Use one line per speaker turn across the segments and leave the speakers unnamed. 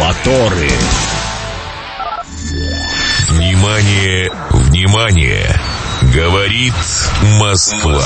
Моторы.
Внимание, внимание! Говорит Москва.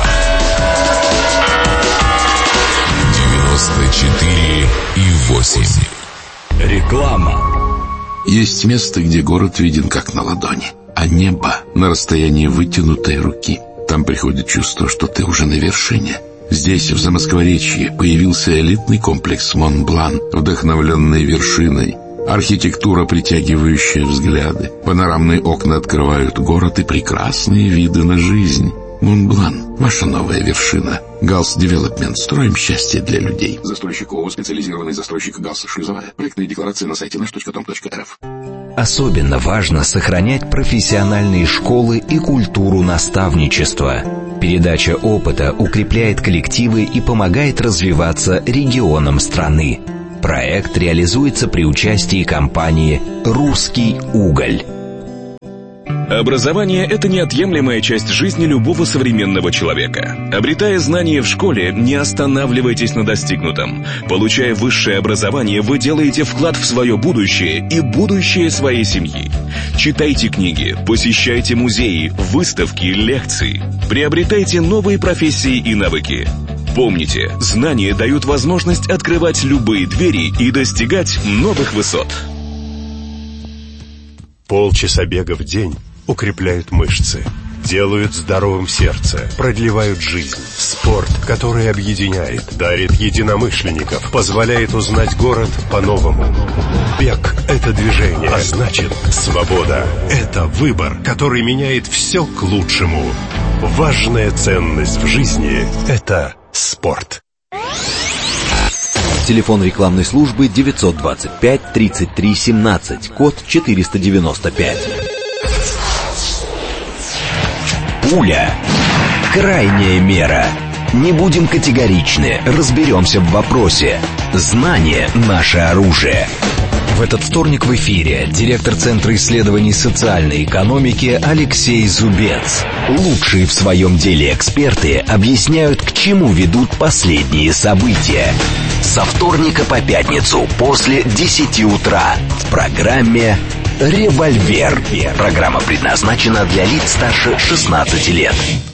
94,8.
Реклама.
Есть место, где город виден как на ладони, а небо на расстоянии вытянутой руки. Там приходит чувство, что ты уже на вершине. Здесь, в Замоскворечье, появился элитный комплекс Монблан, вдохновленный вершиной. Архитектура, притягивающая взгляды. Панорамные окна открывают город и прекрасные виды на жизнь. Монблан – ваша новая вершина. Галс Девелопмент. Строим счастье для людей. Застройщик ООО «Специализированный застройщик Галс Шлюзовая». Проектные декларации на сайте nash.com.rf.
Особенно важно сохранять профессиональные школы и культуру наставничества. Передача опыта укрепляет коллективы и помогает развиваться регионам страны. Проект реализуется при участии компании «Русский уголь».
Образование – это неотъемлемая часть жизни любого современного человека. Обретая знания в школе, не останавливайтесь на достигнутом. Получая высшее образование, вы делаете вклад в свое будущее и будущее своей семьи. Читайте книги, посещайте музеи, выставки, лекции. Приобретайте новые профессии и навыки. Помните, знания дают возможность открывать любые двери и достигать новых высот.
Полчаса бега в день укрепляют мышцы, делают здоровым сердце, продлевают жизнь. Спорт, который объединяет, дарит единомышленников, позволяет узнать город по-новому. Бег – это движение, а значит, свобода – это выбор, который меняет все к лучшему. Важная ценность в жизни – это спорт.
Телефон рекламной службы 925 33 17, код 495. Пуля. Крайняя мера. Не будем категоричны, разберемся в вопросе. Знание – наше оружие. В этот вторник в эфире директор Центра исследований социальной экономики Алексей Зубец. Лучшие в своем деле эксперты объясняют, к чему ведут последние события. Со вторника по пятницу после 10 утра в программе «Револьвер». Программа предназначена для лиц старше 16 лет.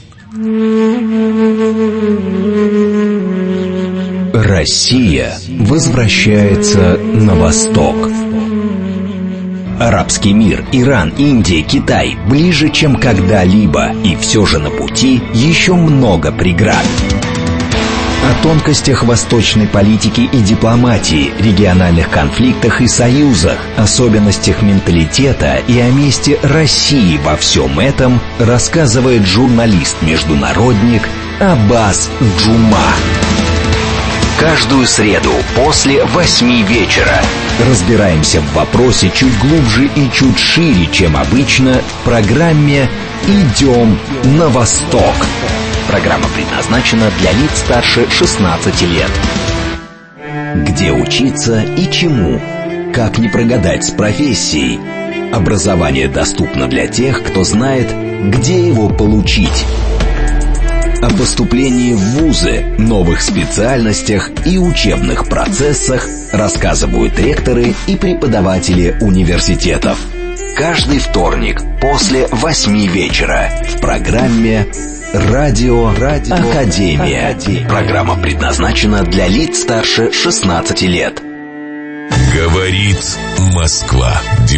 Россия возвращается на восток. Арабский мир, Иран, Индия, Китай ближе, чем когда-либо, и все же на пути еще много преград. О тонкостях восточной политики и дипломатии, региональных конфликтах и союзах, особенностях менталитета и о месте России во всем этом рассказывает журналист-международник Аббас Джума. Каждую среду после 8 вечера разбираемся в вопросе чуть глубже и чуть шире, чем обычно, в программе «Идем на восток». Программа предназначена для лиц старше 16 лет. Где учиться и чему? Как не прогадать с профессией? Образование доступно для тех, кто знает, где его получить. О поступлении в вузы, новых специальностях и учебных процессах рассказывают ректоры и преподаватели университетов. Каждый вторник после 8 вечера в программе «Радио Академия». Программа предназначена для лиц старше 16 лет.
Говорит Москва.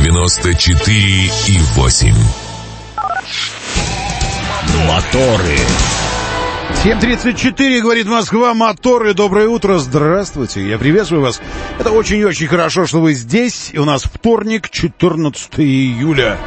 94,8.
Моторы.
7:34, говорит Москва, моторы. Доброе утро, здравствуйте, я приветствую вас. Это очень-очень хорошо, что вы здесь. И у нас вторник, 14 июля.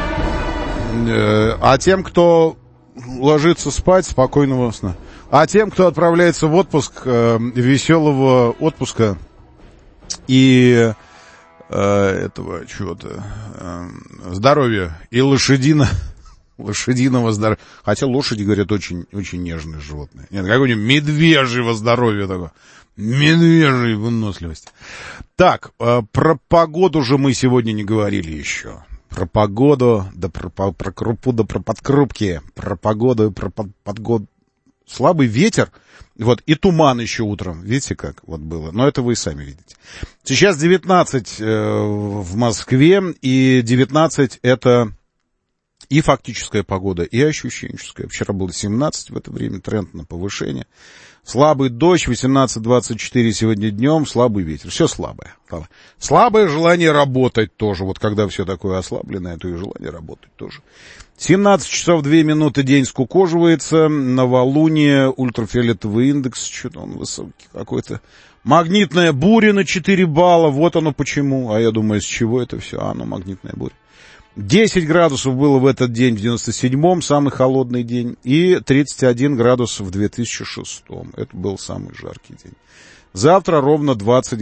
А тем, кто ложится спать, спокойного сна. А тем, кто отправляется в отпуск, веселого отпуска и этого чего-то, здоровья и лошадиного здоровья. Хотя лошади, говорят, очень, очень нежные животные. Нет, какое-нибудь медвежьего здоровья такое. Медвежьей выносливости. Так, про погоду же мы сегодня не говорили еще. Про погоду, да про крупу, да про подкрупки. Про погоду и про подгод. слабый ветер, вот, и туман еще утром, видите, как вот было, но это вы и сами видите. Сейчас 19 в Москве, и 19 это и фактическая погода, и ощущенческая. Вчера было 17 в это время, тренд на повышение. Слабый дождь, 18-24 сегодня днем, слабый ветер. Все слабое. Слабое желание работать тоже. Вот когда все такое ослабленное, то и желание работать тоже. 17 часов 2 минуты, день скукоживается. Новолуние, ультрафиолетовый индекс, что-то он высокий какой-то. Магнитная буря на 4 балла, вот оно почему. А я думаю, с чего это все? Магнитная буря. 10 градусов было в этот день в 97-м, самый холодный день, и 31 градус в 2006-м. Это был самый жаркий день. Завтра ровно 20...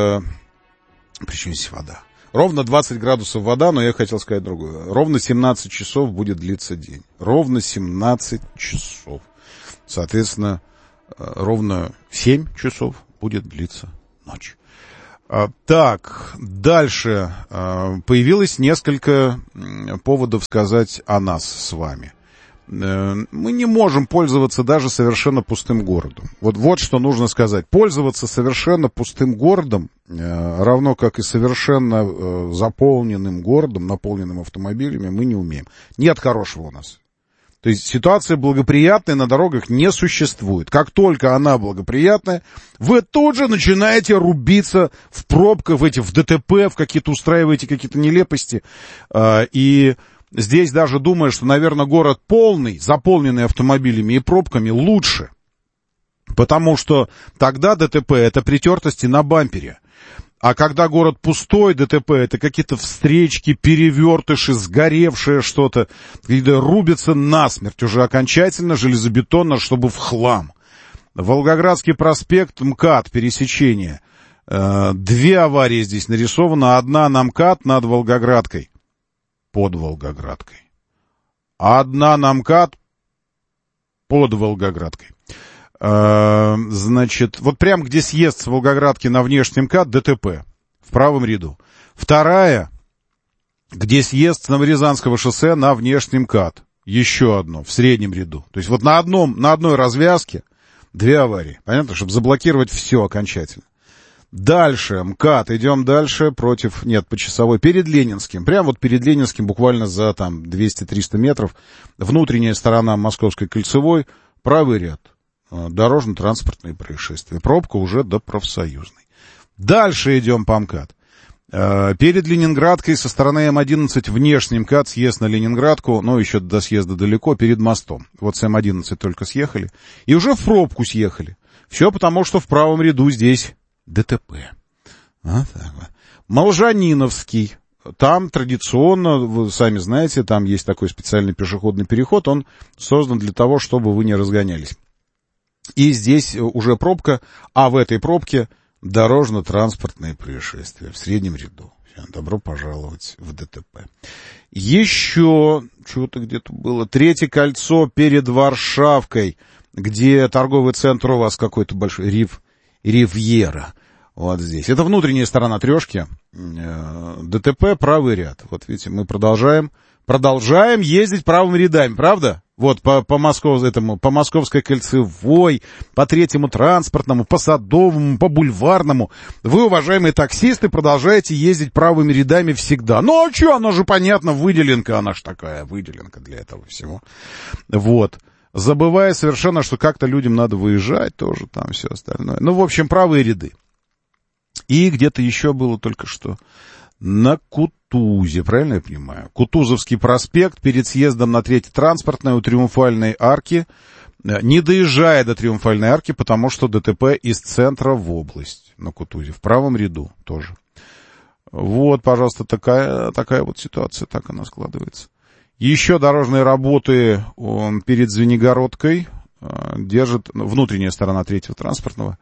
причем здесь вода? Ровно 20 градусов вода, но я хотел сказать другое. Ровно 17 часов будет длиться день. Ровно 17 часов. Соответственно, ровно 7 часов будет длиться ночь. Так, дальше. Появилось несколько поводов сказать о нас с вами. Мы не можем пользоваться даже совершенно пустым городом. Вот что нужно сказать. Пользоваться совершенно пустым городом, равно как и совершенно заполненным городом, наполненным автомобилями, мы не умеем. Нет хорошего у нас. То есть ситуация благоприятная на дорогах не существует. Как только она благоприятная, вы тут же начинаете рубиться в пробках, в ДТП, устраиваете какие-то нелепости. И здесь даже думаю, что, наверное, город полный, заполненный автомобилями и пробками, лучше. Потому что тогда ДТП — это притертости на бампере. А когда город пустой, ДТП — это какие-то встречки, перевертыши, сгоревшее что-то, где рубится насмерть уже окончательно, железобетонно, чтобы в хлам. Волгоградский проспект, МКАД, пересечение. 2 аварии здесь нарисовано. Одна на МКАД над Волгоградкой. Под Волгоградкой. Одна на МКАД под Волгоградкой. Значит, вот прям где съезд с Волгоградки на внешний МКАД, ДТП в правом ряду. Вторая, где съезд с Новорязанского шоссе на внешний МКАД. Еще одно, в среднем ряду. То есть вот на одной развязке 2 аварии. Понятно? Чтобы заблокировать все окончательно. Дальше, МКАД, идем дальше по часовой, перед Ленинским. Прямо вот перед Ленинским, буквально за 200-300 метров. Внутренняя сторона Московской кольцевой, правый ряд. Дорожно-транспортные происшествия. Пробка уже до Профсоюзной. Дальше идем по МКАД. Перед Ленинградкой со стороны М11 внешний МКАД, съезд на Ленинградку, но еще до съезда далеко, перед мостом. Вот с М11 только съехали. И уже в пробку съехали. Все потому, что в правом ряду здесь ДТП. Вот так вот. Молжаниновский. Там традиционно, вы сами знаете, там есть такой специальный пешеходный переход. Он создан для того, чтобы вы не разгонялись. И здесь уже пробка, а в этой пробке дорожно-транспортные происшествия в среднем ряду. Добро пожаловать в ДТП. Еще что-то где-то было. 3-е кольцо перед Варшавкой, где торговый центр у вас какой-то большой, Ривьера. Вот здесь. Это внутренняя сторона трешки. ДТП, правый ряд. Вот видите, мы продолжаем ездить правыми рядами, правда? Вот по Московской кольцевой, по 3-му транспортному, по Садовому, по Бульварному. Вы, уважаемые таксисты, продолжаете ездить правыми рядами всегда. Ну, а что, оно же понятно, выделенка, она ж такая, выделенка для этого всего. Вот. Забывая совершенно, что как-то людям надо выезжать тоже, там все остальное. Ну, в общем, правые ряды. И где-то еще было только что на Кутузе, правильно я понимаю? Кутузовский проспект перед съездом на 3-й транспортной у Триумфальной арки, не доезжая до Триумфальной арки, потому что ДТП из центра в область на Кутузе, в правом ряду тоже. Вот, пожалуйста, такая вот ситуация, так она складывается. Еще дорожные работы перед Звенигородкой держит внутренняя сторона 3-го транспортного.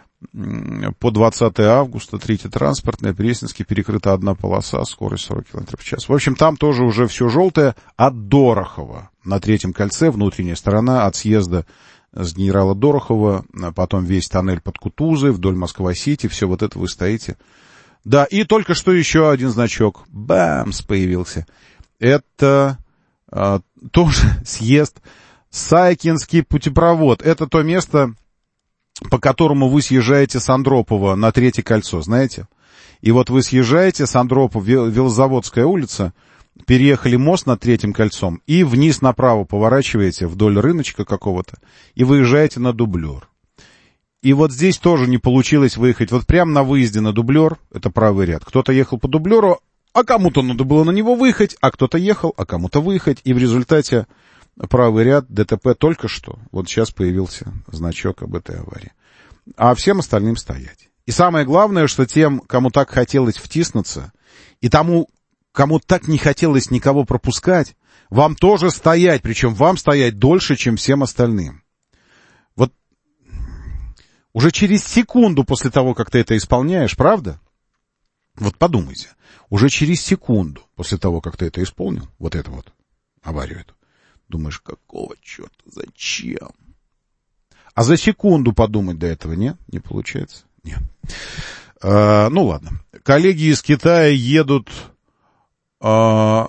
По 20 августа, 3-я транспортная, Пресненский, перекрыта одна полоса, скорость 40 км в час. В общем, там тоже уже все желтое от Дорохова. На 3-м кольце внутренняя сторона от съезда с генерала Дорохова, потом весь тоннель под Кутузой, вдоль Москва-Сити, все вот это вы стоите. Да, и только что еще один значок. Бамс! Появился. Это тоже съезд Сайкинский путепровод. Это то место, по которому вы съезжаете с Андропова на Третье кольцо, знаете? И вот вы съезжаете с Андропова, Велозаводская улица, переехали мост над Третьим кольцом и вниз направо поворачиваете вдоль рыночка какого-то и выезжаете на Дублер. И вот здесь тоже не получилось выехать. Вот прямо на выезде на Дублер, это правый ряд, кто-то ехал по Дублеру, а кому-то надо было на него выехать, а кто-то ехал, а кому-то выехать. И в результате правый ряд, ДТП только что. Вот сейчас появился значок об этой аварии. А всем остальным стоять. И самое главное, что тем, кому так хотелось втиснуться, и тому, кому так не хотелось никого пропускать, вам тоже стоять, причем вам стоять дольше, чем всем остальным. Вот уже через секунду после того, как ты это исполняешь, правда? Вот подумайте, уже через секунду после того, как ты это исполнил, вот эту вот аварию эту, думаешь, какого черта, зачем? А за секунду подумать до этого нет? Не получается? Нет. Ну ладно. Коллеги из Китая едут... какое-то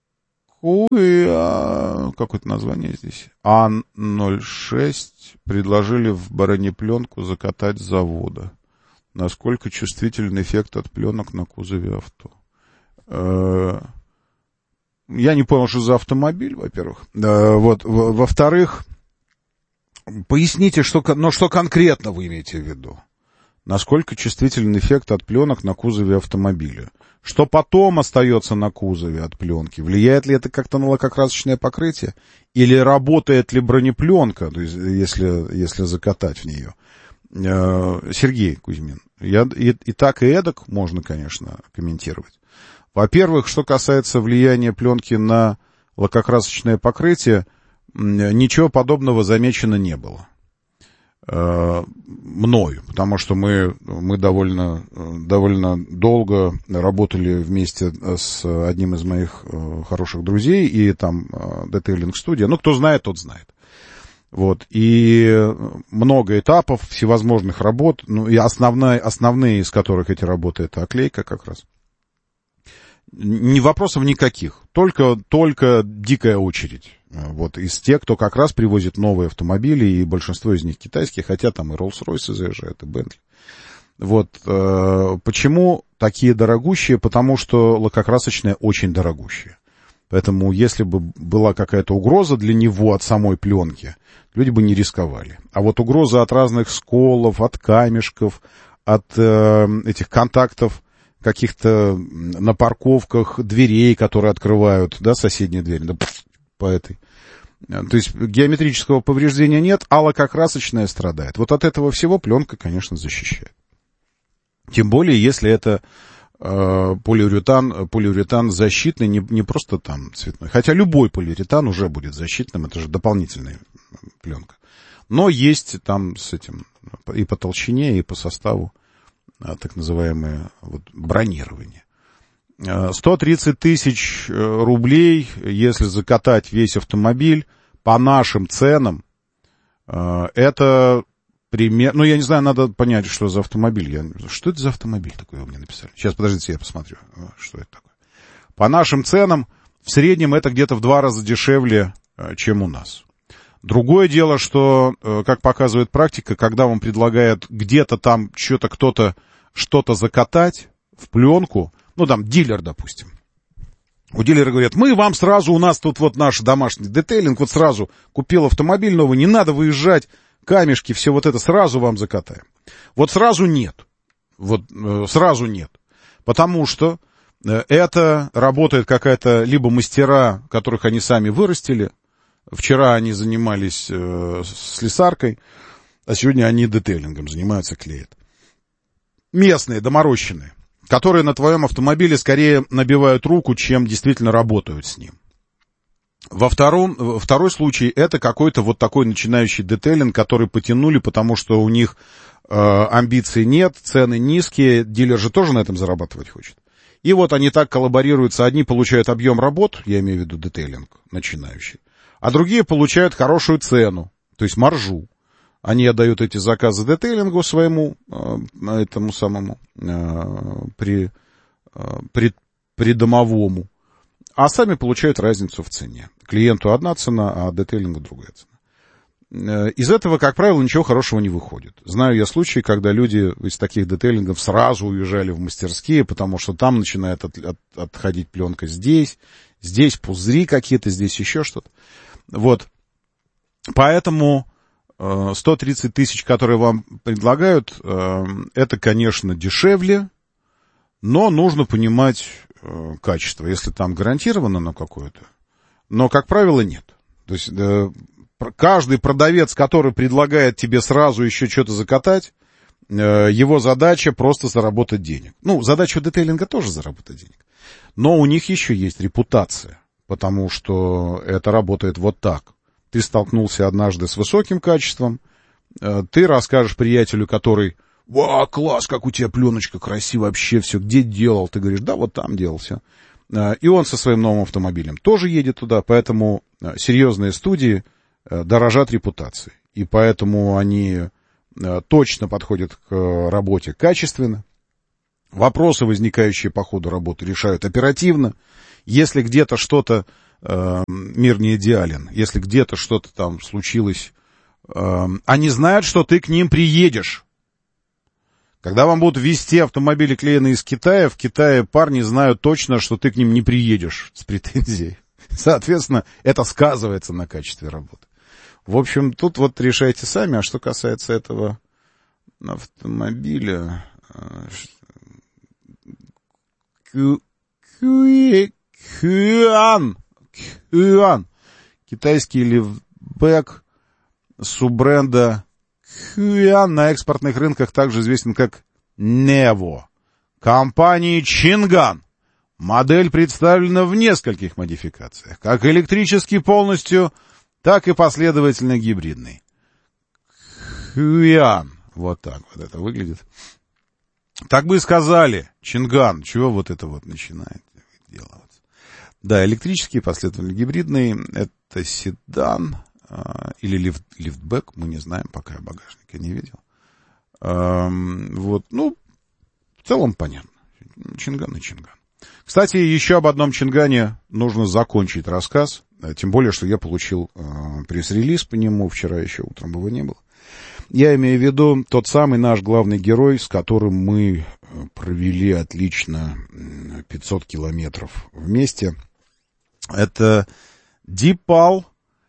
название здесь? А06 предложили в бронепленку закатать с завода. Насколько чувствителен эффект от пленок на кузове авто? Я не понял, что за автомобиль, во-первых. Вот, во-вторых, поясните, что конкретно вы имеете в виду? Насколько чувствителен эффект от пленок на кузове автомобиля? Что потом остается на кузове от пленки? Влияет ли это как-то на лакокрасочное покрытие? Или работает ли бронепленка, то есть, если закатать в нее? Сергей Кузьмин, и так, и эдак можно, конечно, комментировать. Во-первых, что касается влияния пленки на лакокрасочное покрытие, ничего подобного замечено не было. Мною, потому что мы довольно долго работали вместе с одним из моих хороших друзей, и там детейлинг-студия, ну, кто знает, тот знает. Вот, и много этапов, всевозможных работ, ну, и основные из которых эти работы, это оклейка как раз. Вопросов никаких, только дикая очередь. Вот, из тех, кто как раз привозит новые автомобили, и большинство из них китайские, хотя там и Rolls-Royce заезжают, и Bentley. Вот, почему такие дорогущие? Потому что лакокрасочные очень дорогущие. Поэтому, если бы была какая-то угроза для него от самой пленки, люди бы не рисковали. А вот угроза от разных сколов, от камешков, от этих контактов каких-то на парковках, дверей, которые открывают, да, соседние двери, да, по этой. То есть геометрического повреждения нет, а лакокрасочная страдает. Вот от этого всего пленка, конечно, защищает. Тем более, если это полиуретан защитный, не просто там цветной. Хотя любой полиуретан уже будет защитным, это же дополнительная пленка. Но есть там с этим и по толщине, и по составу так называемое вот, бронирование. 130 тысяч рублей, если закатать весь автомобиль, по нашим ценам, это пример... Ну, я не знаю, надо понять, что за автомобиль. Что это за автомобиль такой, вы мне написали? Сейчас, подождите, я посмотрю, что это такое. По нашим ценам, в среднем это где-то в 2 раза дешевле, чем у нас. Другое дело, что, как показывает практика, когда вам предлагают где-то там кто-то что-то закатать в пленку, ну, там, дилер, допустим. У дилера говорят, мы вам сразу, у нас тут вот наш домашний детейлинг, вот сразу купил автомобиль новый, не надо выезжать, камешки, все вот это сразу вам закатаем. Вот сразу нет. Вот сразу нет. Потому что это работает какая-то либо мастера, которых они сами вырастили. Вчера они занимались слесаркой, а сегодня они детейлингом занимаются, клеят. Местные, доморощенные, которые на твоем автомобиле скорее набивают руку, чем действительно работают с ним. Второй случай, это какой-то вот такой начинающий детейлинг, который потянули, потому что у них амбиций нет, цены низкие, дилер же тоже на этом зарабатывать хочет. И вот они так коллаборируются, одни получают объем работ, я имею в виду детейлинг начинающий, а другие получают хорошую цену, то есть маржу. Они отдают эти заказы детейлингу своему, этому самому, придомовому, а сами получают разницу в цене. Клиенту одна цена, а детейлингу другая цена. из этого, как правило, ничего хорошего не выходит. Знаю я случаи, когда люди из таких детейлингов сразу уезжали в мастерские, потому что там начинает отходить пленка здесь пузыри какие-то, здесь еще что-то. Вот. Поэтому 130 тысяч, которые вам предлагают, это, конечно, дешевле, но нужно понимать качество, если там гарантировано на какое-то. Но, как правило, нет. То есть каждый продавец, который предлагает тебе сразу еще что-то закатать, его задача просто заработать денег. Ну, задача у детейлинга тоже заработать денег. Но у них еще есть репутация, потому что это работает вот так. Ты столкнулся однажды с высоким качеством, ты расскажешь приятелю, который: «Ва, класс, как у тебя пленочка красивая, вообще все, где делал?» Ты говоришь: «Да, вот там делал все». И он со своим новым автомобилем тоже едет туда, поэтому серьезные студии дорожат репутацией. И поэтому они точно подходят к работе качественно. Вопросы, возникающие по ходу работы, решают оперативно. Если где-то что-то, мир не идеален, если где-то что-то там случилось, они знают, что ты к ним приедешь. Когда вам будут везти автомобили, клеенные из Китая, в Китае парни знают точно, что ты к ним не приедешь с претензией. Соответственно, это сказывается на качестве работы. В общем, тут вот решайте сами. А что касается этого автомобиля... Кюан. Китайский лифтбэк суббренда Кюан на экспортных рынках также известен как Нево. Компании Чинган. Модель представлена в нескольких модификациях, как электрический полностью, так и последовательно гибридный. Кюан. Вот так вот это выглядит. Так бы и сказали, Чинган. Чего вот это вот начинает делаться? Да, электрический, последовательно гибридный. Это седан или лифтбэк. Мы не знаем, пока я багажника не видел. Вот, ну, в целом понятно. Чинган и Чинган. Кстати, еще об одном Чингане нужно закончить рассказ. Тем более, что я получил пресс-релиз по нему. Вчера еще утром его не было. Я имею в виду тот самый наш главный герой, с которым мы провели отлично 500 километров вместе. Это Deepal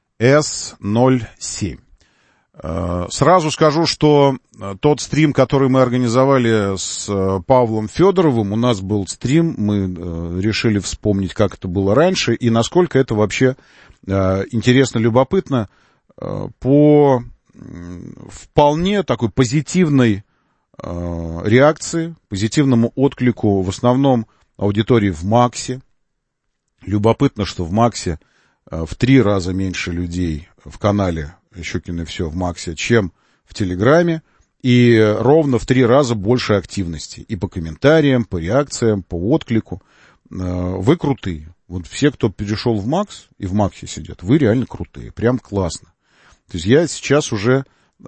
S07. Сразу скажу, что тот стрим, который мы организовали с Павлом Федоровым, у нас был стрим, мы решили вспомнить, как это было раньше, и насколько это вообще интересно, любопытно, по вполне такой позитивной реакции, позитивному отклику, в основном аудитории в Максе. Любопытно, что в Максе в 3 раза меньше людей в канале Щукино все в Максе, чем в Телеграме, и ровно в 3 раза больше активности и по комментариям, по реакциям, по отклику. Вы крутые. Вот все, кто перешел в Макс и в Максе сидят, вы реально крутые, прям классно. То есть я сейчас уже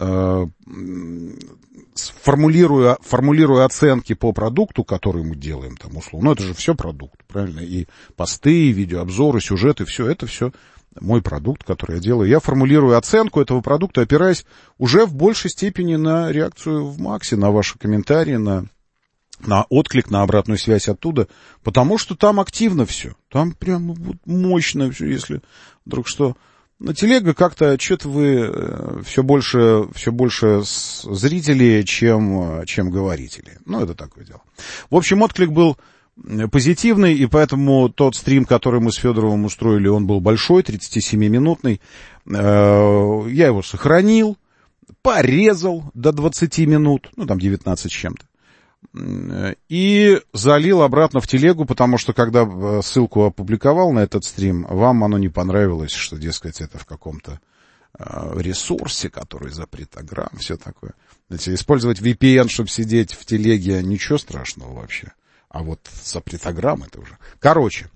формулирую оценки по продукту, который мы делаем, там, условно. Ну, это же все продукт, правильно? И посты, и видеообзоры, сюжеты, все это все мой продукт, который я делаю. Я формулирую оценку этого продукта, опираясь уже в большей степени на реакцию в Максе, на ваши комментарии, на отклик, на обратную связь оттуда, потому что там активно все. Там прям вот мощно все, если вдруг что... На телега как-то что-то вы все больше зрители, чем говорители. Ну, это такое дело. В общем, отклик был позитивный, и поэтому тот стрим, который мы с Федоровым устроили, он был большой, 37-минутный. Я его сохранил, порезал до 20 минут, ну, там 19 с чем-то. И залил обратно в телегу, потому что, когда ссылку опубликовал на этот стрим, вам оно не понравилось, что, дескать, это в каком-то ресурсе, который запретограмм, все такое. Знаете, использовать VPN, чтобы сидеть в телеге, ничего страшного вообще. А вот запретограмм это уже... Короче,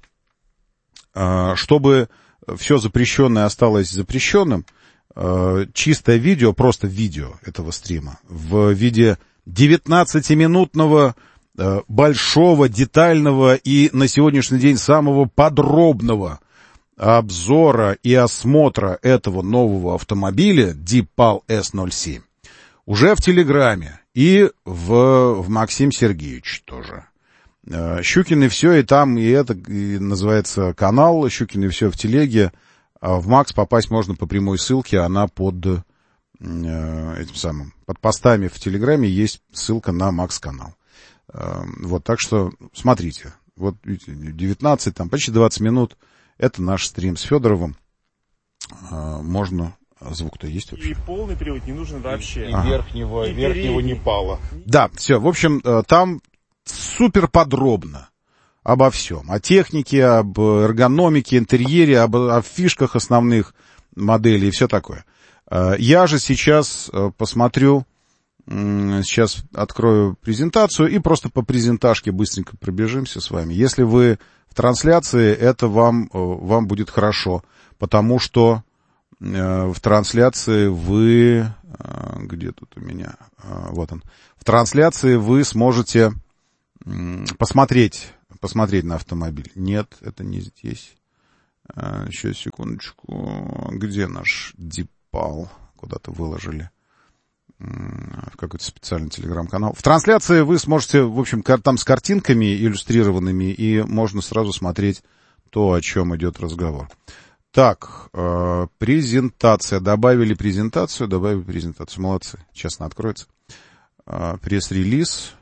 чтобы все запрещенное осталось запрещенным, чистое видео, просто видео этого стрима в виде 19-минутного, большого, детального и на сегодняшний день самого подробного обзора и осмотра этого нового автомобиля DeepAl S07 уже в Телеграме и в Максим Сергеевич тоже. Щукин и все, и там, и это и называется канал Щукин и все в телеге. А в Макс попасть можно по прямой ссылке, она под этим самым, под постами в Телеграме есть ссылка на Макс канал. Вот, так что смотрите. Вот 19, там почти 20 минут. Это наш стрим с Федоровым. Можно... Звук-то есть вообще?
И полный привод не нужен вообще.
И верхнего
не
пала. Да, все. В общем, там супер подробно обо всем. О технике, об эргономике, интерьере, о фишках основных моделей и все такое. Я же сейчас посмотрю, сейчас открою презентацию и просто по презентажке быстренько пробежимся с вами. Если вы в трансляции, это вам будет хорошо, потому что в трансляции вы... Где тут у меня? Вот он. В трансляции вы сможете посмотреть на автомобиль. Нет, это не здесь. Еще секундочку. Где наш DeepAl? Куда-то выложили. В какой-то специальный телеграм-канал. В трансляции вы сможете, в общем, там с картинками иллюстрированными, и можно сразу смотреть то, о чем идет разговор. Так, презентация. Добавили презентацию. Молодцы. Честно откроется. Пресс-релиз.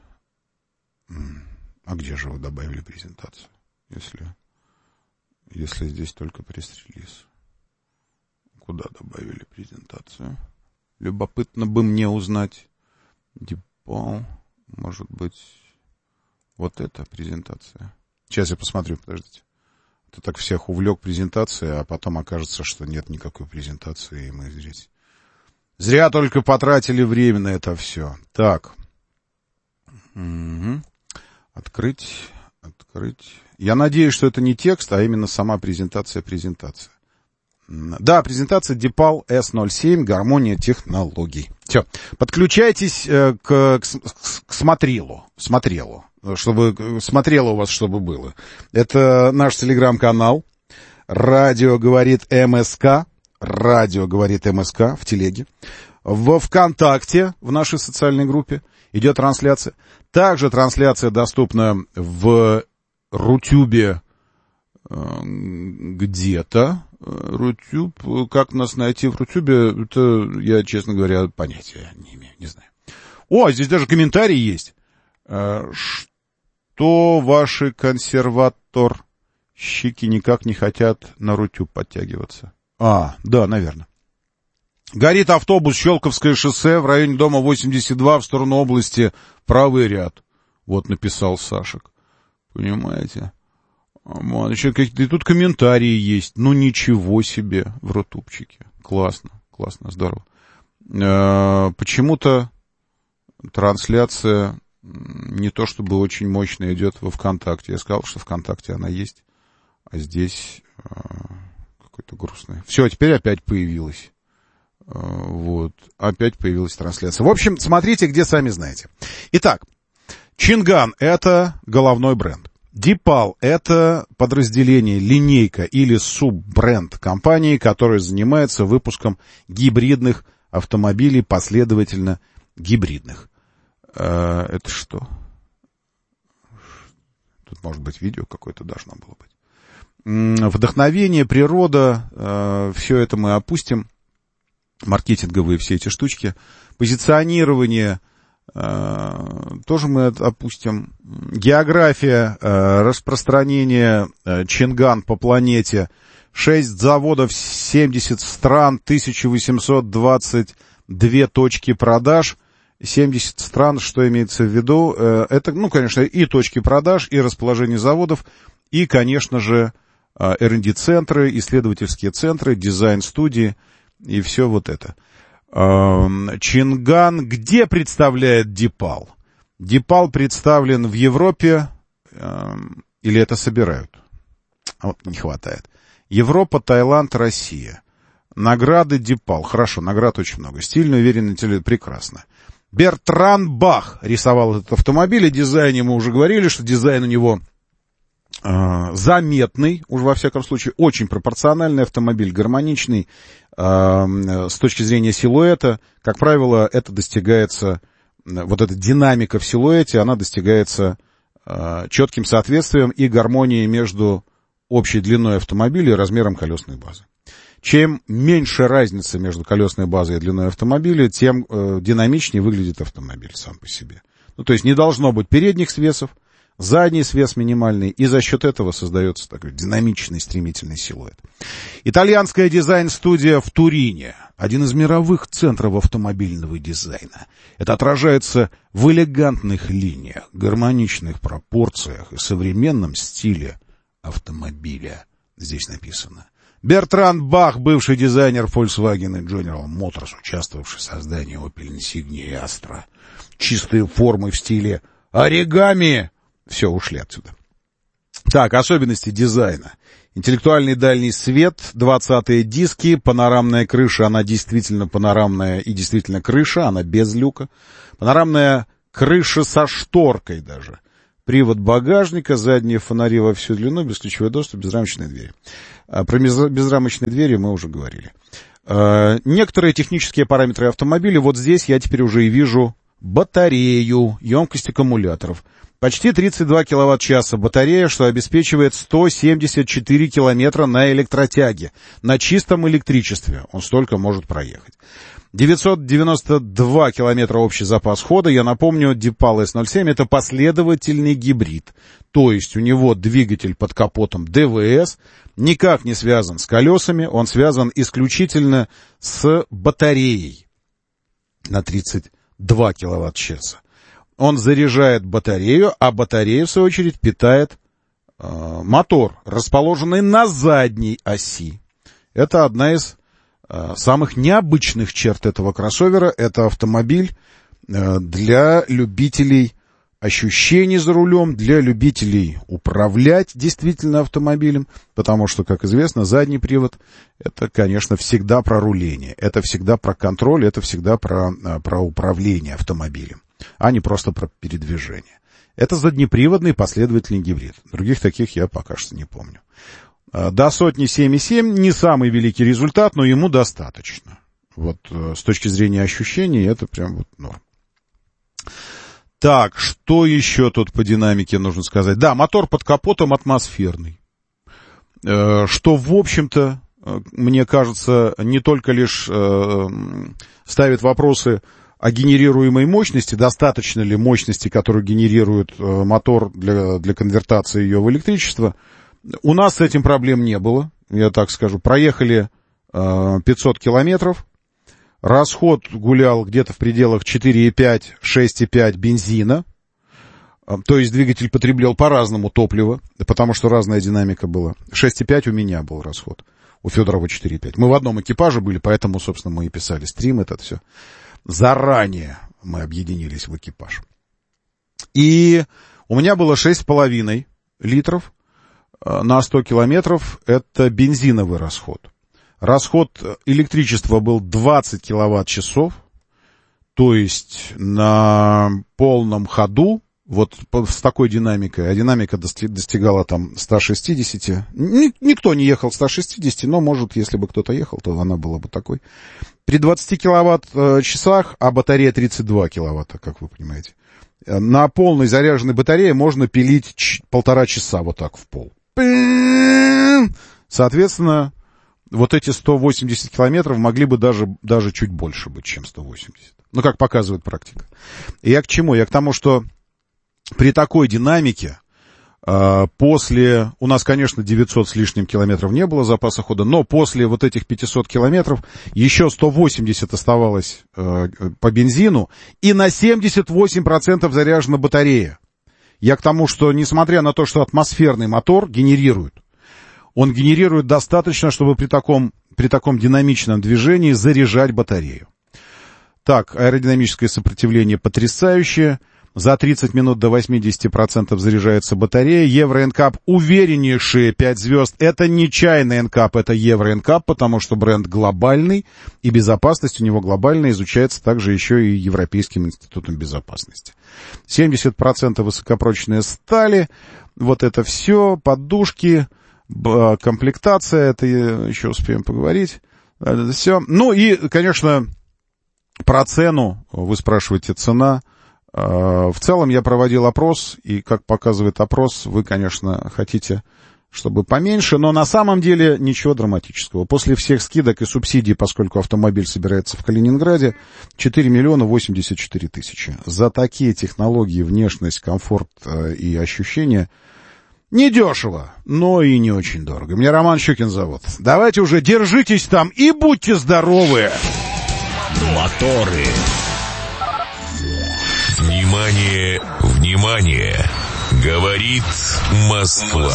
А где же вы добавили презентацию? Если здесь только пресс-релиз. Куда добавили презентацию? Любопытно бы мне узнать. DeepAl. Может быть, вот эта презентация. Сейчас я посмотрю, подождите. Ты так всех увлек презентацией, а потом окажется, что нет никакой презентации, и мы здесь зря только потратили время на это все. Так. Угу. Открыть. Я надеюсь, что это не текст, а именно сама презентация. Да, презентация DeepAl S07, гармония технологий. Все. Подключайтесь к смотрелу, чтобы смотрело у вас, чтобы было. Это наш телеграм-канал. Радио говорит МСК в телеге. В ВКонтакте, в нашей социальной группе, идет трансляция. Также трансляция доступна в Рутюбе где-то. Рутюб, как нас найти в Рутюбе, это я, честно говоря, понятия не имею, не знаю. О, здесь даже комментарий есть. Что ваши консерваторщики никак не хотят на Рутюб подтягиваться? Да, наверное. Горит автобус, Щелковское шоссе, в районе дома 82, в сторону области, правый ряд. Вот написал Сашек. Понимаете? И тут комментарии есть. Ну, ничего себе в Рутубчике. Классно, здорово. Почему-то трансляция не то чтобы очень мощно идет во ВКонтакте. Я сказал, что ВКонтакте она есть, а здесь какой-то грустный. Все, теперь опять появилась. Вот, опять появилась трансляция. В общем, смотрите, где сами знаете. Итак, Чинган — это головной бренд. DeepAl — это подразделение, линейка или суббренд компании, которая занимается выпуском гибридных автомобилей, последовательно гибридных. Это что? Тут, может быть, видео какое-то должно было быть. Вдохновение, природа, все это мы опустим. Маркетинговые все эти штучки. Позиционирование тоже мы опустим. География, распространение Чинган по планете. 6 заводов, 70 стран, 1822 точки продаж. 70 стран, что имеется в виду? Это, конечно, и точки продаж, и расположение заводов, и, конечно же, R&D-центры, исследовательские центры, дизайн-студии и все вот это. Чинган где представляет DeepAl? DeepAl представлен в Европе, или это собирают? Вот не хватает. Европа, Таиланд, Россия. Награды DeepAl. Хорошо, наград очень много. Стильно, уверенно, прекрасно. Бертран Бах рисовал этот автомобиль. О дизайне мы уже говорили, что дизайн у него заметный, уж во всяком случае, очень пропорциональный автомобиль, гармоничный с точки зрения силуэта. Как правило, это достигается, вот эта динамика в силуэте, она достигается четким соответствием и гармонией между общей длиной автомобиля и размером колесной базы. Чем меньше разница между колесной базой и длиной автомобиля, тем динамичнее выглядит автомобиль сам по себе. Ну, то есть не должно быть передних свесов, задний свес минимальный, и за счет этого создается такой динамичный, стремительный силуэт. Итальянская дизайн-студия в Турине, один из мировых центров автомобильного дизайна. Это отражается в элегантных линиях, гармоничных пропорциях и современном стиле автомобиля. Здесь написано. Бертран Бах, бывший дизайнер Volkswagen и General Motors, участвовавший в создании Opel Insignia и Astra. Чистые формы в стиле оригами. Все, ушли отсюда. Так, особенности дизайна. Интеллектуальный дальний свет, 20-е диски, панорамная крыша, она действительно панорамная и действительно крыша, она без люка. Панорамная крыша со шторкой даже. Привод багажника, задние фонари во всю длину, бесключевой доступ, безрамочные двери. Про безрамочные двери мы уже говорили. Некоторые технические параметры автомобиля, вот здесь я теперь уже и вижу батарею, емкость аккумуляторов. Почти 32 киловатт-часа батарея, что обеспечивает 174 километра на электротяге. На чистом электричестве он столько может проехать. 992 километра общий запас хода. Я напомню, Deepal S07 это последовательный гибрид. То есть у него двигатель под капотом ДВС, никак не связан с колесами, он связан исключительно с батареей на 32 киловатт-часа. Он заряжает батарею, а батарея, в свою очередь, питает мотор, расположенный на задней оси. Это одна из самых необычных черт этого кроссовера. Это автомобиль для любителей ощущений за рулем, для любителей управлять действительно автомобилем, потому что, как известно, задний привод — это, конечно, всегда про руление, это всегда про контроль, это всегда про управление автомобилем, а не просто про передвижение. Это заднеприводный последовательный гибрид. Других таких я пока что не помню. До сотни 7,7 не самый великий результат, но ему достаточно. Вот с точки зрения ощущений это прям вот норм. Так, что еще тут по динамике нужно сказать? Да, мотор под капотом атмосферный. Что, в общем-то, мне кажется, не только лишь ставит вопросы о генерируемой мощности, достаточно ли мощности, которую генерирует мотор для конвертации ее в электричество. У нас с этим проблем не было, я так скажу. Проехали 500 километров, расход гулял где-то в пределах 4,5-6,5 бензина, то есть двигатель потреблял по-разному топливо, потому что разная динамика была. 6,5 у меня был расход, у Федорова 4,5. Мы в одном экипаже были, поэтому, собственно, мы и писали стрим, это все. Заранее мы объединились в экипаж. И у меня было 6,5 литров на 100 километров. Это бензиновый расход. Расход электричества был 20 киловатт-часов. То есть на полном ходу, вот с такой динамикой, а динамика достигала там 160. Никто не ехал 160, но, может, если бы кто-то ехал, то она была бы такой. При 20 киловатт-часах, а батарея 32 киловатта, как вы понимаете, на полной заряженной батарее можно пилить 1,5 часа вот так в пол. Соответственно, вот эти 180 километров могли бы даже чуть больше быть, чем 180. Ну, как показывает практика. И я к чему? Я к тому, что при такой динамике, после, у нас, конечно, 900 с лишним километров не было запаса хода, но после вот этих 500 километров еще 180 оставалось по бензину, и на 78% заряжена батарея. Я к тому, что несмотря на то, что атмосферный мотор генерирует, он генерирует достаточно, чтобы при таком динамичном движении заряжать батарею. Так, аэродинамическое сопротивление потрясающее. За 30 минут до 80% заряжается батарея. Евро NCAP увереннейшие 5 звезд. Это не чайный NCAP, это Евро NCAP, потому что бренд глобальный, и безопасность у него глобальная, изучается также еще и Европейским институтом безопасности. 70% высокопрочные стали. вот это все, подушки, комплектация, это еще успеем поговорить. Это все. Ну и, конечно, про цену, вы спрашиваете, цена. В целом я проводил опрос, и, как показывает опрос, вы, конечно, хотите, чтобы поменьше, но на самом деле ничего драматического. После всех скидок и субсидий, поскольку автомобиль собирается в Калининграде, 4 миллиона 84 тысячи. За такие технологии, внешность, комфорт и ощущения недешево, но и не очень дорого. Меня Роман Щукин зовут. Давайте уже держитесь там и будьте здоровы!
Моторы.
Внимание, внимание! Говорит Москва.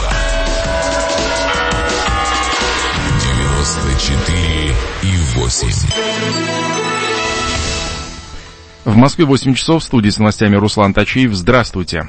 94,8.
В Москве 8 часов, в студии с новостями Руслан Тачиев. Здравствуйте.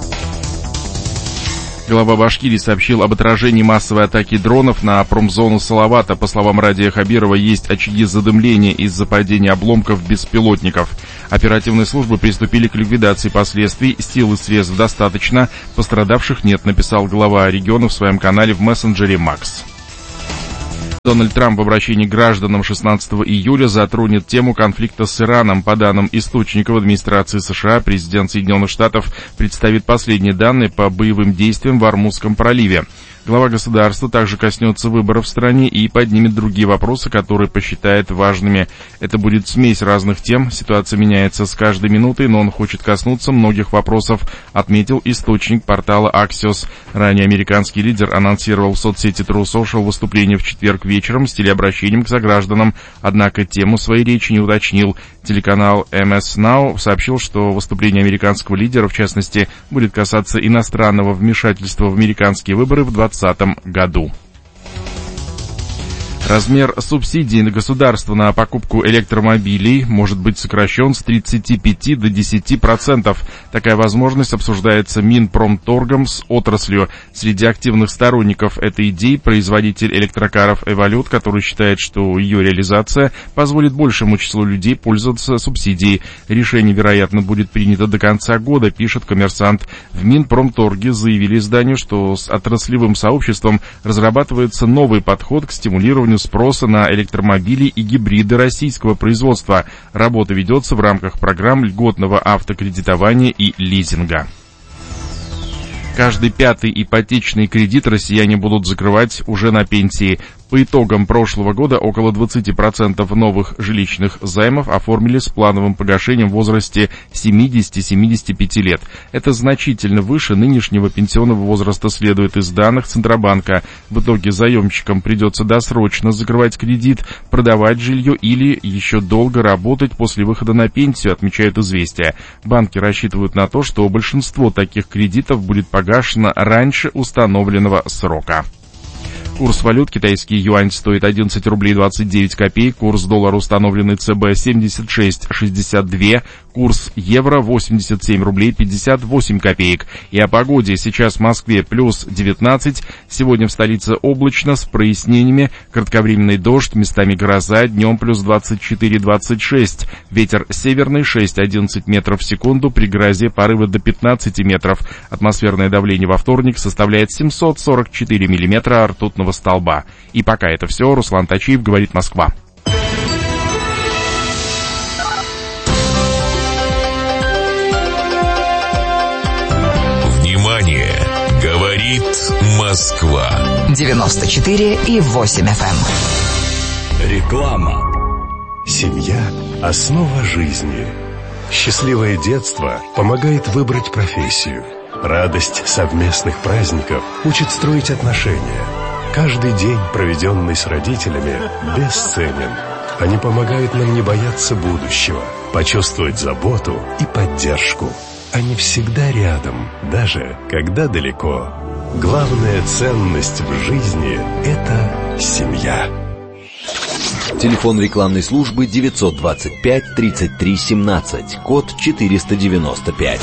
Глава Башкирии сообщил об отражении массовой атаки дронов на промзону Салавата. По словам Радия Хабирова, есть очаги задымления из-за падения обломков беспилотников. Оперативные службы приступили к ликвидации последствий. Сил и средств достаточно. Пострадавших нет, написал глава региона в своем канале в мессенджере Макс. Дональд Трамп в обращении к гражданам 16 июля затронет тему конфликта с Ираном. По данным источников администрации США, президент Соединенных Штатов представит последние данные по боевым действиям в Ормузском проливе. Глава государства также коснется выборов в стране и поднимет другие вопросы, которые посчитает важными. Это будет смесь разных тем, ситуация меняется с каждой минутой, но он хочет коснуться многих вопросов, отметил источник портала Axios. Ранее американский лидер анонсировал в соцсети True Social выступление в четверг вечером с телеобращением к согражданам, однако тему своей речи не уточнил. Телеканал MS Now сообщил, что выступление американского лидера, в частности, будет касаться иностранного вмешательства в американские выборы в 2020 году. Размер субсидий на государство на покупку электромобилей может быть сокращен с 35 до 10%. Такая возможность обсуждается Минпромторгом с отраслью. Среди активных сторонников этой идеи производитель электрокаров Evolute, который считает, что ее реализация позволит большему числу людей пользоваться субсидией. Решение, вероятно, будет принято до конца года, пишет «Коммерсант». В Минпромторге заявили изданию, что с отраслевым сообществом разрабатывается новый подход к стимулированию спроса на электромобили и гибриды российского производства. Работа ведется в рамках программ льготного автокредитования и лизинга. Каждый пятый ипотечный кредит россияне будут закрывать уже на пенсии. По итогам прошлого года около 20% новых жилищных займов оформили с плановым погашением в возрасте 70-75 лет. Это значительно выше нынешнего пенсионного возраста, следует из данных Центробанка. В итоге заемщикам придется досрочно закрывать кредит, продавать жилье или еще долго работать после выхода на пенсию, отмечают «Известия». Банки рассчитывают на то, что большинство таких кредитов будет погашено раньше установленного срока. Курс валют: китайский юань стоит 11 рублей 29 копеек, курс доллара, установленный ЦБ, 76,62, курс евро 87 рублей 58 копеек. И о погоде. Сейчас в Москве плюс 19, сегодня в столице облачно с прояснениями, кратковременный дождь, местами гроза, днем плюс 24-26, ветер северный 6-11 метров в секунду, при грозе порывы до 15 метров. Атмосферное давление во вторник составляет 744 миллиметра ртутного столба. И пока это все. Руслан Тачиев, говорит Москва.
Внимание! Говорит Москва.
94,8 FM.
Реклама.
Семья – основа жизни. Счастливое детство помогает выбрать профессию. Радость совместных праздников учит строить отношения. Каждый день, проведенный с родителями, бесценен. Они помогают нам не бояться будущего, почувствовать заботу и поддержку. Они всегда рядом, даже когда далеко. Главная ценность в жизни – это семья.
Телефон рекламной службы 925-33-17, код 495.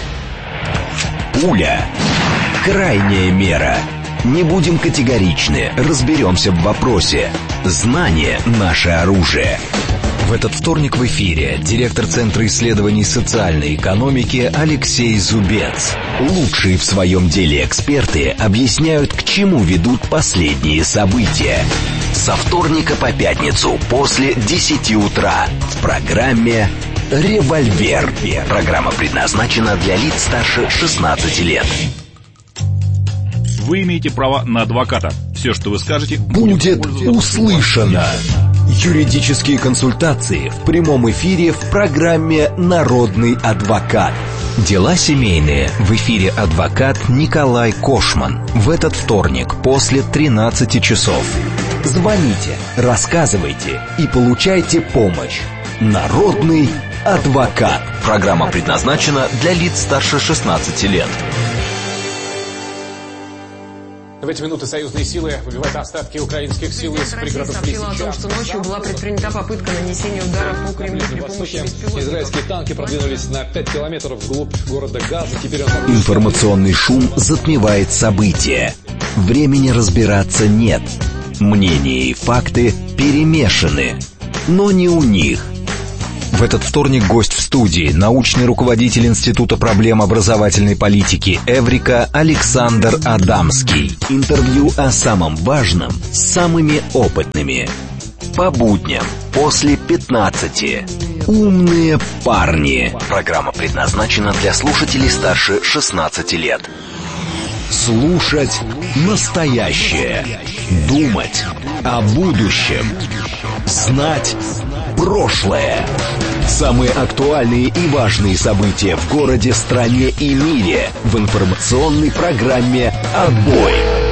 Пуля. Крайняя мера. Не будем категоричны, разберемся в вопросе. Знание – наше оружие. В этот вторник в эфире директор Центра исследований социальной экономики Алексей Зубец. Лучшие в своем деле эксперты объясняют, к чему ведут последние события. Со вторника по пятницу после 10 утра в программе «Револьвер». Программа предназначена для лиц старше 16 лет.
Вы имеете право на адвоката. Все, что вы скажете,
будет услышано. Юридические консультации в прямом эфире в программе «Народный адвокат». Дела семейные. В эфире адвокат Николай Кошман. В этот вторник после 13 часов. Звоните, рассказывайте и получайте помощь. Народный адвокат. Программа предназначена для лиц старше 16 лет.
В эти минуты союзные силы выбивают остатки украинских сил из пригородов Лисичанска.
Россия сообщила о том, что ночью была предпринята попытка нанесения удара по Кремлю при помощи беспилотников.
Израильские танки продвинулись на 5 километров вглубь города Газа. Теперь
Информационный шум затмевает события. Времени разбираться нет. Мнения и факты перемешаны. Но не у них. В этот вторник гость в студии, научный руководитель Института проблем образовательной политики «Эврика» Александр Адамский. Интервью о самом важном с самыми опытными. По будням после 15. «Умные парни». Программа предназначена для слушателей старше 16 лет. Слушать настоящее. Думать о будущем. Знать прошлое. Самые актуальные и важные события в городе, стране и мире в информационной программе «Отбой».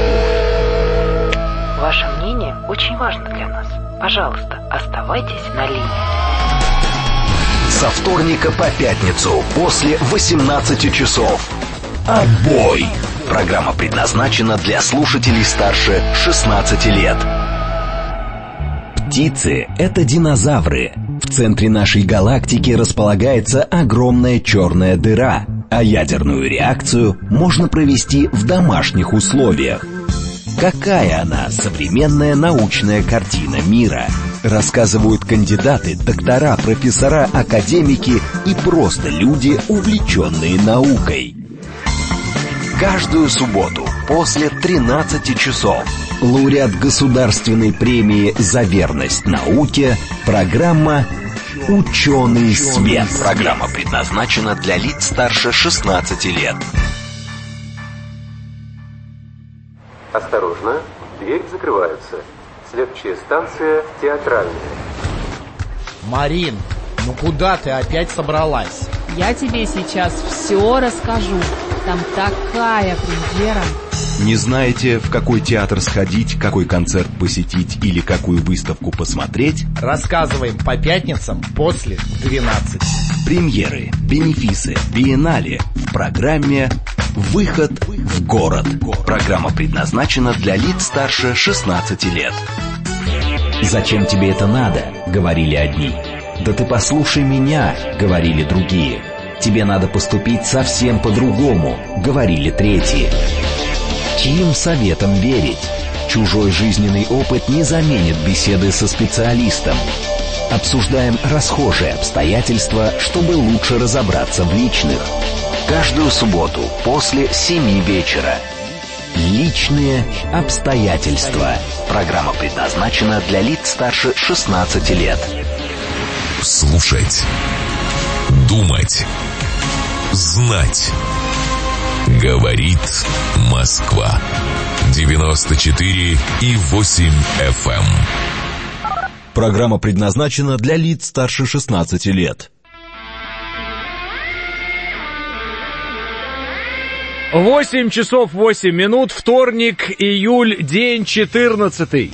Ваше мнение очень важно для нас. Пожалуйста, оставайтесь на линии.
Со вторника по пятницу после 18 часов. «Отбой». Программа предназначена для слушателей старше 16 лет. Птицы — это динозавры. В центре нашей галактики располагается огромная черная дыра, а ядерную реакцию можно провести в домашних условиях. Какая она, современная научная картина мира? Рассказывают кандидаты, доктора, профессора, академики и просто люди, увлеченные наукой. Каждую субботу после 13 часов лауреат Государственной премии за верность науке, программа «Ученый свет». Программа предназначена для лиц старше 16 лет.
Осторожно, дверь закрывается. Следующая станция Театральная.
Марин, ну куда ты опять собралась?
Я тебе сейчас все расскажу. Там такая премьера.
Не знаете, в какой театр сходить, какой концерт посетить или какую выставку посмотреть?
Рассказываем по пятницам после 12.
Премьеры, бенефисы, биеннале в программе «Выход в город». Программа предназначена для лиц старше 16 лет. «Зачем тебе это надо?» — говорили одни. «Да ты послушай меня», — говорили другие. «Тебе надо поступить совсем по-другому», — говорили третьи. Чьим советом верить? Чужой жизненный опыт не заменит беседы со специалистом. Обсуждаем расхожие обстоятельства, чтобы лучше разобраться в личных. Каждую субботу после 7 вечера. Личные обстоятельства. Программа предназначена для лиц старше 16 лет.
Слушать. Думать. Знать. Говорит Москва. 94,8 FM.
Программа предназначена для лиц старше 16 лет.
8 часов 8 минут, вторник, июль, день 14.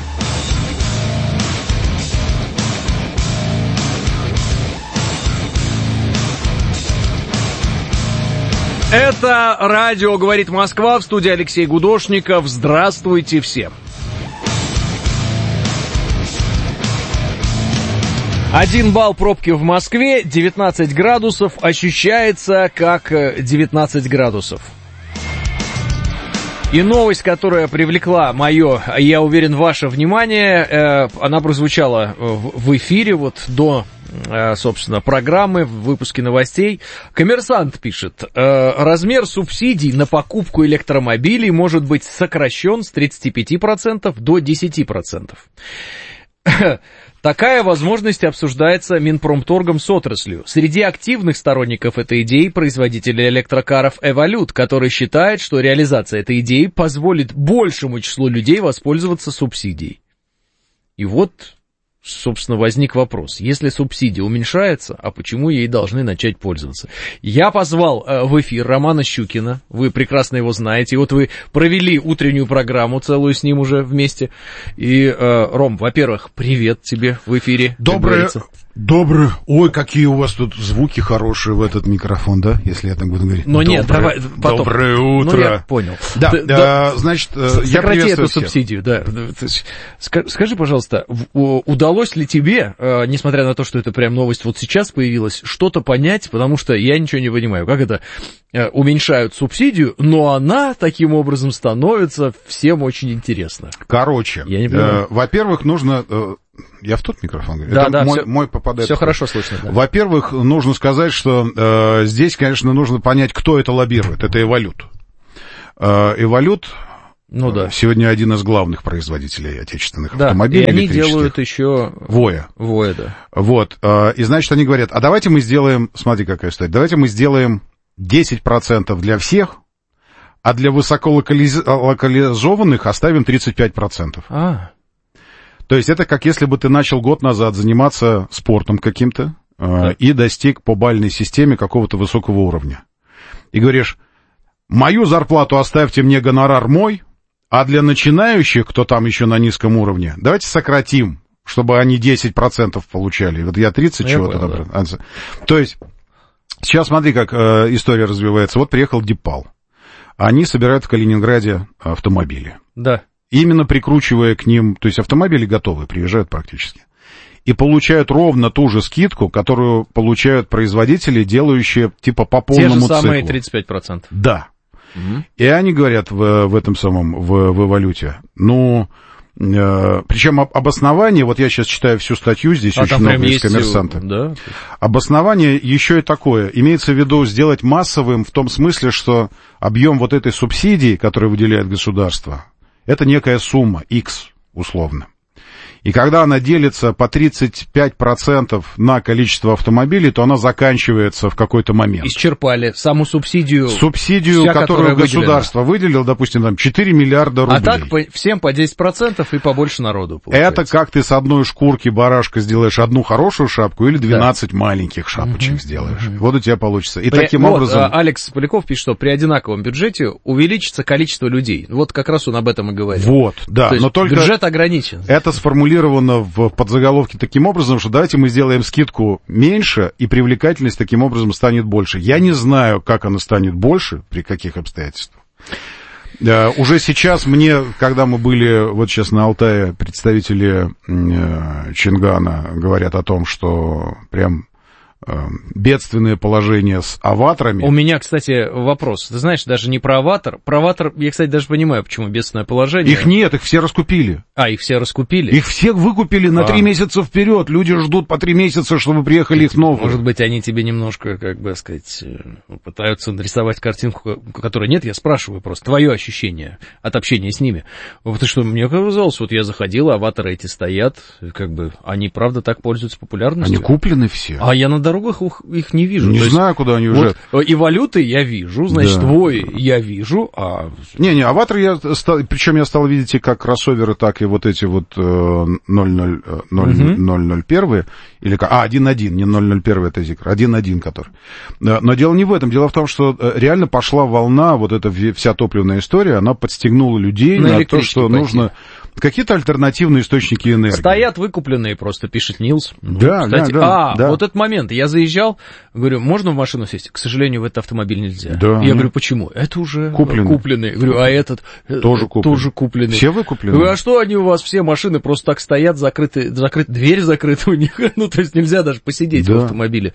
Это радио «Говорит Москва», в студии Алексей Гудошников. Здравствуйте всем. 1 балл пробки в Москве, 19 градусов, ощущается как 19 градусов. И новость, которая привлекла мое, я уверен, ваше внимание, она прозвучала в эфире вот до, собственно, программы, в выпуске новостей. «Коммерсант» пишет: размер субсидий на покупку электромобилей может быть сокращен с 35% до 10%. Такая возможность обсуждается Минпромторгом с отраслью. Среди активных сторонников этой идеи производитель электрокаров Evolute, который считает, что реализация этой идеи позволит большему числу людей воспользоваться субсидией. И вот, собственно, возник вопрос. Если субсидия уменьшается, а почему ей должны начать пользоваться? Я позвал в эфир Романа Щукина, вы прекрасно его знаете, и вот вы провели утреннюю программу целую с ним уже вместе. И, Ром, во-первых, привет тебе в эфире.
Доброе. Ой, какие у вас тут звуки хорошие в этот микрофон, да, если я так буду говорить.
Но нет, давай потом.
Доброе утро.
Ну, я понял.
Да, значит, я
сократи эту
всех.
субсидию, да. Скажи, пожалуйста, удалось ли тебе, несмотря на то, что это прям новость вот сейчас появилась, что-то понять, потому что я ничего не понимаю, как это уменьшают субсидию, но она таким образом становится всем очень интересна.
Короче,
я не понимаю.
Во-первых, нужно... Я в тот микрофон говорю?
Да,
это
да,
мой попадает.
Все хорошо слышно. Да.
Во-первых, нужно сказать, что здесь, конечно, нужно понять, кто это лоббирует. Это Evolute. Evolute
ну, да.
сегодня один из главных производителей отечественных
да,
автомобилей.
И они делают еще...
Voya,
да.
Вот. И, значит, они говорят, а давайте мы сделаем... Смотри, какая история. Давайте мы сделаем 10% для всех, а для высоколокализованных оставим 35%. То есть это как если бы ты начал год назад заниматься спортом каким-то и достиг по бальной системе какого-то высокого уровня. И говоришь, мою зарплату оставьте мне, гонорар мой, а для начинающих, кто там еще на низком уровне, давайте сократим, чтобы они 10% получали. Вот я 30 чего-то там. Да. То есть сейчас смотри, как история развивается. Вот приехал Дипал. Они собирают в Калининграде автомобили.
Да.
Именно прикручивая к ним, то есть автомобили готовы, приезжают практически. И получают ровно ту же скидку, которую получают производители, делающие типа по полному циклу.
Те же самые 35%.
Да. Угу. И они говорят в этом самом, в Evolute, ну, причем обоснование, вот я сейчас читаю всю статью, здесь очень много из «Коммерсанта».
Да?
Обоснование еще и такое. Имеется в виду сделать массовым в том смысле, что объем вот этой субсидии, которую выделяет государство, это некая сумма, X, условно. И когда она делится по 35% на количество автомобилей, то она заканчивается в какой-то момент.
Исчерпали саму субсидию.
Субсидию, которую государство выделило, допустим, там 4 миллиарда рублей.
А так всем по 10% и побольше народу получается.
Это как ты с одной шкурки барашка сделаешь одну хорошую шапку или 12 маленьких шапочек сделаешь. Вот у тебя получится. И таким образом...
Алекс Поляков пишет, что при одинаковом бюджете увеличится количество людей. Вот как раз он об этом и говорит.
Вот, да.
То есть
но только
бюджет ограничен.
Это сформулировано в подзаголовке таким образом, что давайте мы сделаем скидку меньше, и привлекательность таким образом станет больше. Я не знаю, как она станет больше, при каких обстоятельствах. Уже сейчас мне, когда мы были вот сейчас на Алтае, представители Чингана говорят о том, что прям бедственное положение с аватарами.
У меня, кстати, вопрос. Ты знаешь, даже не про аватар. Про аватар я, кстати, даже понимаю, почему бедственное положение.
Их нет, их все раскупили.
Их все раскупили?
Их всех выкупили на 3 месяца вперед. Люди ждут по 3 месяца, чтобы приехали их новые.
Может быть, они тебе немножко, как бы сказать, пытаются нарисовать картинку, которой нет. Я спрашиваю просто твое ощущение от общения с ними. Потому что мне казалось, вот я заходил, аватары эти стоят, как бы, они правда так пользуются популярностью.
Они куплены все.
А я на дорогах их не вижу.
Не знаю, куда они уезжают.
Вот, Evolute я вижу, значит, Voya я вижу,
Не, аватар причем я стал видеть и как кроссоверы, так и вот эти вот 001, или как... 1.1, не 001, это Zikr, 1.1 который. Но дело не в этом, дело в том, что реально пошла волна, вот эта вся топливная история, она подстегнула людей на то, что нужно какие-то альтернативные источники энергии.
Стоят выкупленные просто, пишет Нилс.
Да,
кстати,
да.
Вот этот момент. Я заезжал, говорю, можно в машину сесть? К сожалению, в этот автомобиль нельзя.
Да.
Я говорю, почему? Это уже купленный. Говорю, а этот тоже купленный.
Все выкуплены.
Говорю, а что они у вас, все машины просто так стоят, закрыты, дверь закрыта у них, ну, то есть нельзя даже посидеть в автомобиле.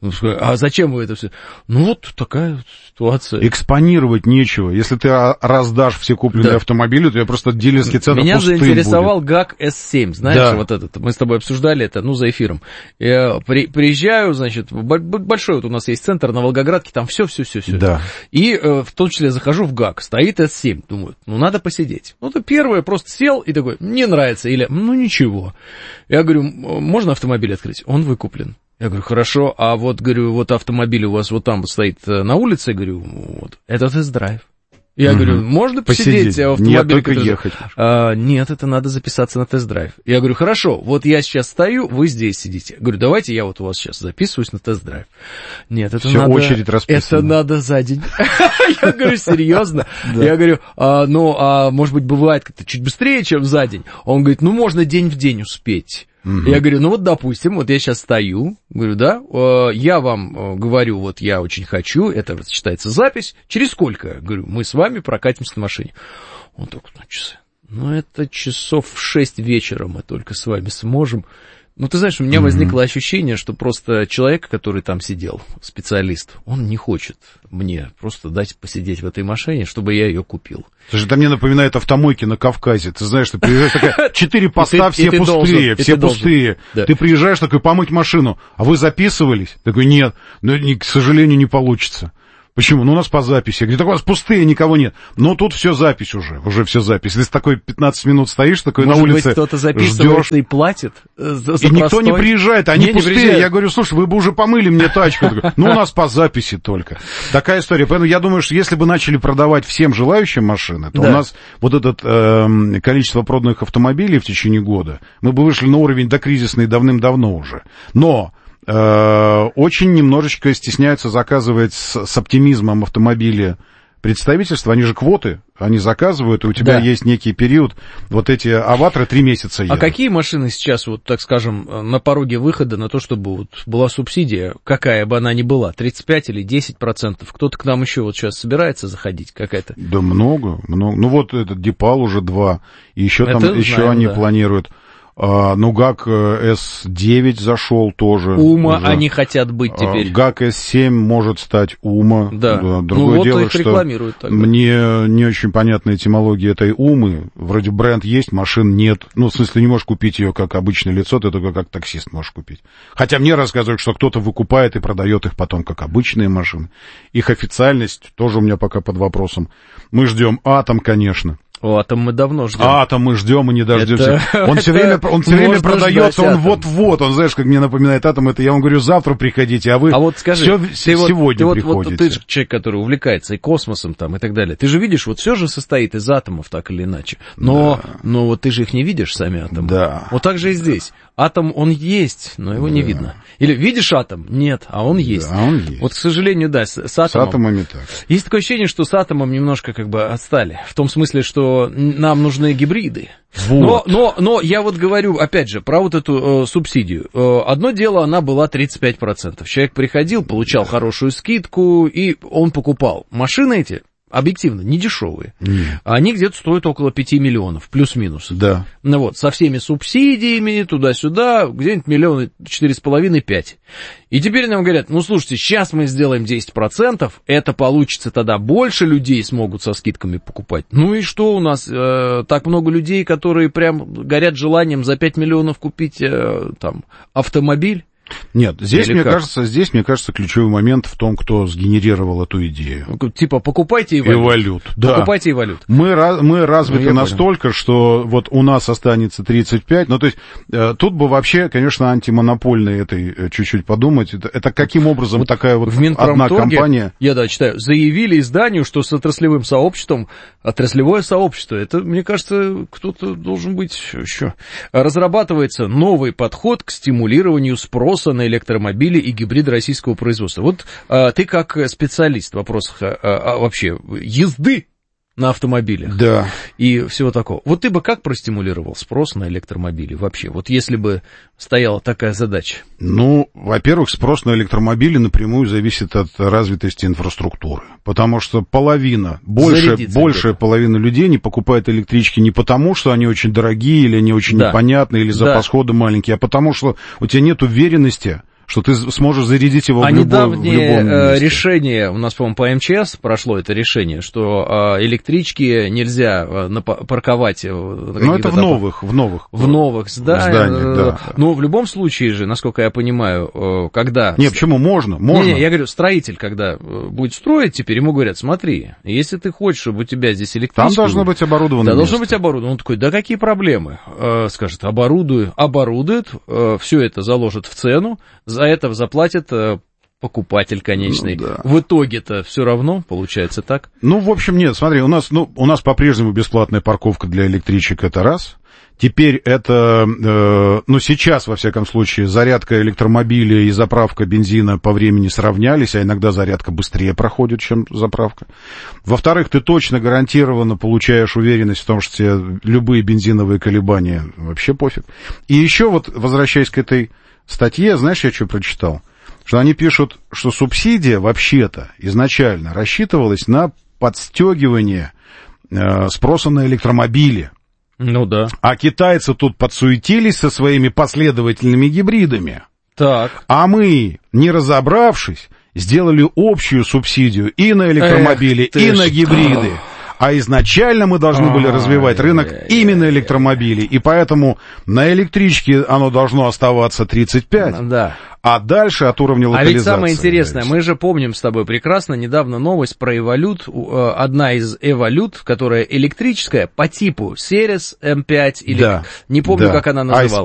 А зачем вы это все? Ну, вот такая ситуация.
Экспонировать нечего. Если ты раздашь все купленные автомобили, то я просто дилерский центр
меня
пустым
заинтересовал
будет.
ГАК С7, знаешь, вот этот, мы с тобой обсуждали это, за эфиром. Я приезжаю, значит, большой вот у нас есть центр на Волгоградке, там все.
Да.
И в том числе захожу в ГАК, стоит С7, думаю, надо посидеть. Ты первое, просто сел и такой, не нравится, или, ничего. Я говорю, можно автомобиль открыть? Он выкуплен. Я говорю, хорошо, а вот автомобиль у вас вот там стоит на улице, говорю, это тест-драйв. Я говорю, можно посидеть в автомобиле?
Нет, только ехать.
Нет, это надо записаться на тест-драйв. Я говорю, хорошо, вот я сейчас стою, вы здесь сидите. Я говорю, давайте я вот у вас сейчас записываюсь на тест-драйв. Нет, это
все
надо...
очередь расписана.
Это надо за день. Я говорю, серьезно? Я говорю, может быть, бывает как-то чуть быстрее, чем за день. Он говорит, можно день в день успеть. Я говорю, допустим, вот я сейчас стою, говорю, да, я вам говорю, вот я очень хочу, это считается запись, через сколько, говорю, мы с вами прокатимся на машине. Он только на часы. Это часов в 6 вечера мы только с вами сможем. Ты знаешь, у меня возникло ощущение, что просто человек, который там сидел, специалист, он не хочет мне просто дать посидеть в этой машине, чтобы я ее купил.
Слушай, это мне напоминает автомойки на Кавказе. Ты знаешь, ты приезжаешь, такая, 4 поста, все пустые, все пустые. Ты приезжаешь такой, помыть машину, а вы записывались? Такой, нет, к сожалению, не получится. Почему? У нас по записи. Где-то у вас пустые, никого нет. Но тут все запись уже все запись. Если ты такой 15 минут стоишь, такой на улице,
быть, кто-то записывает
ждешь.
И платит за
И никто не приезжает, они пустые. Я говорю, слушай, вы бы уже помыли мне тачку. У нас по записи только. Такая история. Поэтому я думаю, что если бы начали продавать всем желающим машины, то у нас вот это количество проданных автомобилей в течение года, мы бы вышли на уровень докризисный давным-давно уже. Но очень немножечко стесняются заказывать с оптимизмом автомобили представительства, они же квоты, они заказывают, и у тебя есть некий период, вот эти аваторы 3 месяца едут.
А какие машины сейчас, вот так скажем, на пороге выхода на то, чтобы вот была субсидия, какая бы она ни была, 35 или 10%? Кто-то к нам еще вот сейчас собирается заходить, какая-то?
Да много. Вот этот Дипал уже 2, и еще там, еще они планируют. ГАК С9 зашел тоже.
УМА уже. Они хотят быть теперь.
ГАК С7 может стать УМА.
Да.
Другое дело,
их
что мне не очень понятна этимология этой УМы. Вроде бренд есть, машин нет. В смысле, не можешь купить ее как обычное лицо, ты только как таксист можешь купить. Хотя мне рассказывают, что кто-то выкупает и продает их потом как обычные машины. Их официальность тоже у меня пока под вопросом. Мы ждем Атом, конечно.
Атом мы давно ждем.
Атом мы ждем и не дождемся. Он все время продается, он вот-вот. Он, знаешь, как мне напоминает Атом, это я вам говорю, завтра приходите, а вы
скажи,
сегодня приходите.
Ты же человек, который увлекается и космосом там и так далее. Ты же видишь, вот все же состоит из атомов, так или иначе. Но вот ты же их не видишь, сами атомы.
Да.
Вот так же и здесь. Атом, он есть, но его не видно. Или видишь атом? Нет, а он есть.
Да, он есть.
Вот, к сожалению, с атомом.
С атомами так.
Есть такое ощущение, что с атомом немножко как бы отстали. В том смысле, что нам нужны гибриды.
Вот.
Но я вот говорю, опять же, про вот эту субсидию. Одно дело, она была 35%. Человек приходил, получал хорошую скидку, и он покупал. Машины эти, объективно, не дешевые. Они где-то стоят около 5 миллионов, плюс-минус.
Да.
Со всеми субсидиями, туда-сюда, где-нибудь 4,5-5. И теперь нам говорят, слушайте, сейчас мы сделаем 10%, это получится тогда больше людей смогут со скидками покупать. И что у нас, так много людей, которые прям горят желанием за 5 миллионов купить автомобиль?
Нет, здесь, мне кажется, ключевой момент в том, кто сгенерировал эту идею.
Типа, покупайте Эволют.
Да.
Покупайте Эволют.
Мы развиты настолько, что вот у нас останется 35. То есть, тут бы вообще, конечно, антимонопольной этой чуть-чуть подумать. Это каким образом такая вот одна компания...
Я, читаю, заявили изданию, что с отраслевым сообществом, отраслевое сообщество, это, мне кажется, кто-то должен быть еще. Разрабатывается новый подход к стимулированию спроса на электромобили и гибриды российского производства. Вот ты как специалист в вопросах вообще езды на автомобилях.
Да.
И всего такого. Вот ты бы как простимулировал спрос на электромобили вообще? Вот если бы стояла такая задача.
Ну, во-первых, спрос на электромобили напрямую зависит от развитости инфраструктуры. Потому что большая половина людей не покупает электрички не потому, что они очень дорогие, или они очень непонятные, или запас хода маленький, а потому что у тебя нет уверенности, что ты сможешь зарядить его в любом месте.
Решение, у нас, по-моему, по МЧС прошло это решение, что электрички нельзя парковать.
Ну, это в новых
зданиях, да. Но в любом случае же, насколько я понимаю, когда...
Не, почему? Можно.
Не, я говорю, строитель, когда будет строить, теперь ему говорят, смотри, если ты хочешь, чтобы у тебя здесь электричка...
Там должно быть оборудовано.
Да, должно быть оборудовано. Он такой, да какие проблемы? Скажет, оборудуют, все это заложат в цену, за это заплатит покупатель конечный.
Ну, да.
В итоге-то все равно получается так.
Ну, в общем, нет, смотри, у нас по-прежнему бесплатная парковка для электричек, это раз. Теперь это, сейчас, во всяком случае, зарядка электромобиля и заправка бензина по времени сравнялись, а иногда зарядка быстрее проходит, чем заправка. Во-вторых, ты точно гарантированно получаешь уверенность в том, что тебе любые бензиновые колебания вообще пофиг. И еще вот, возвращаясь к этой статье, знаешь, я что прочитал? Что они пишут, что субсидия вообще-то изначально рассчитывалась на подстегивание спроса на электромобили.
Ну да.
А китайцы тут подсуетились со своими последовательными гибридами.
Так.
А мы, не разобравшись, сделали общую субсидию и на электромобили, и на гибриды. А изначально мы должны были развивать рынок именно электромобилей, и поэтому на электричке оно должно оставаться 35, а дальше от уровня локализации.
А ведь самое интересное, мы же помним с тобой прекрасно недавно новость про Эволют, одна из Эволют, которая электрическая по типу Series M5, или не помню, как она называлась.